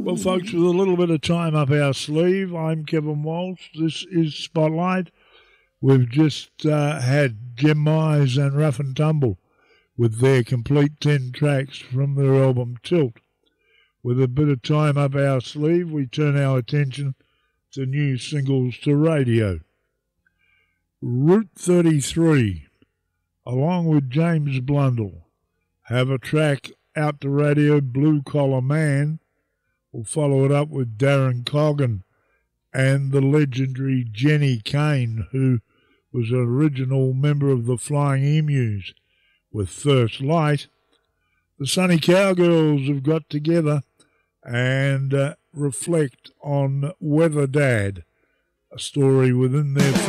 Well, folks, with a little bit of time up our sleeve, I'm Kevin Walsh. This is Spotlight. We've just had Jim Myers and Rough and Tumble with their complete 10 tracks from their album Tilt. With a bit of time up our sleeve, we turn our attention to new singles to radio. Route 33, along with James Blundell, have a track out to radio, Blue Collar Man. We'll follow it up with Darren Coggan and the legendary Jenny Kane, who was an original member of the Flying Emus, with First Light. The Sunny Cowgirls have got together and reflect on Weather Dad, a story within their